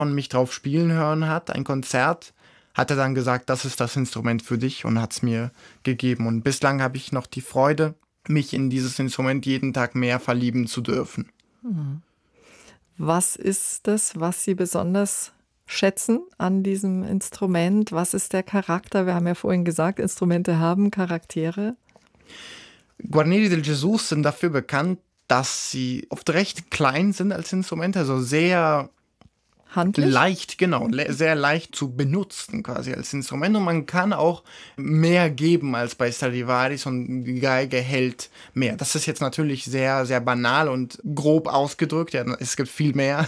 und mich drauf spielen hören hat, ein Konzert, hat er dann gesagt, das ist das Instrument für dich und hat es mir gegeben. Und bislang habe ich noch die Freude, mich in dieses Instrument jeden Tag mehr verlieben zu dürfen. Was ist das, was Sie besonders schätzen an diesem Instrument? Was ist der Charakter? Wir haben ja vorhin gesagt, Instrumente haben Charaktere. Guarneri del Jesús sind dafür bekannt, dass sie oft recht klein sind als Instrumente, also sehr Handlich? leicht, genau, sehr leicht zu benutzen quasi als Instrument. Und man kann auch mehr geben als bei Stradivarius und die Geige hält mehr. Das ist jetzt natürlich sehr, sehr banal und grob ausgedrückt. Ja, es gibt viel mehr.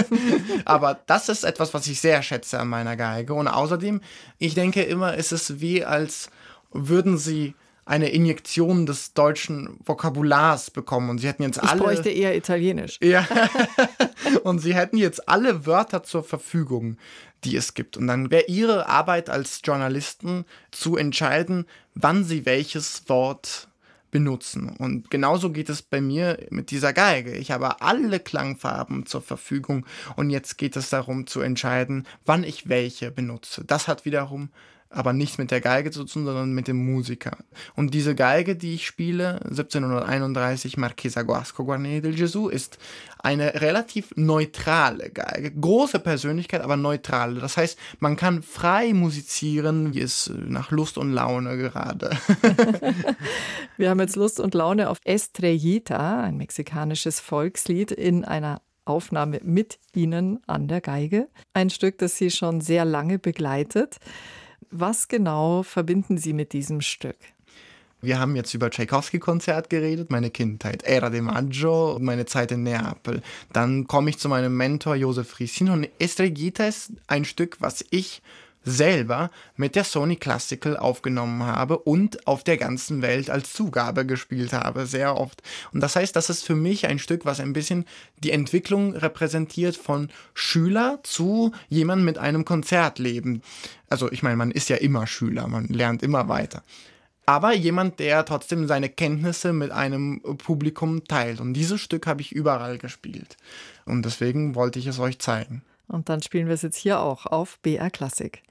Aber das ist etwas, was ich sehr schätze an meiner Geige. Und außerdem, ich denke immer, es ist wie als würden sie eine Injektion des deutschen Vokabulars bekommen. Und sie hätten jetzt Ich bräuchte eher Italienisch. ja, und sie hätten jetzt alle Wörter zur Verfügung, die es gibt. Und dann wäre ihre Arbeit als Journalisten zu entscheiden, wann sie welches Wort benutzen. Und genauso geht es bei mir mit dieser Geige. Ich habe alle Klangfarben zur Verfügung und jetzt geht es darum zu entscheiden, wann ich welche benutze. Das hat wiederum aber nichts mit der Geige zu tun, sondern mit dem Musiker. Und diese Geige, die ich spiele, 1731 Marchesa Guasco Guarneri del Gesù, ist eine relativ neutrale Geige. Große Persönlichkeit, aber neutrale. Das heißt, man kann frei musizieren, wie es nach Lust und Laune gerade. Wir haben jetzt Lust und Laune auf Estrellita, ein mexikanisches Volkslied in einer Aufnahme mit Ihnen an der Geige. Ein Stück, das Sie schon sehr lange begleitet. Was genau verbinden Sie mit diesem Stück? Wir haben jetzt über Tschaikowski-Konzert geredet, meine Kindheit, Era de Maggio und meine Zeit in Neapel. Dann komme ich zu meinem Mentor Josef Frisin und Estrellita ist ein Stück, was ich selber mit der Sony Classical aufgenommen habe und auf der ganzen Welt als Zugabe gespielt habe, sehr oft. Und das heißt, das ist für mich ein Stück, was ein bisschen die Entwicklung repräsentiert von Schüler zu jemandem mit einem Konzertleben. Also ich meine, man ist ja immer Schüler, man lernt immer weiter. Aber jemand, der trotzdem seine Kenntnisse mit einem Publikum teilt. Und dieses Stück habe ich überall gespielt. Und deswegen wollte ich es euch zeigen. Und dann spielen wir es jetzt hier auch auf BR Klassik.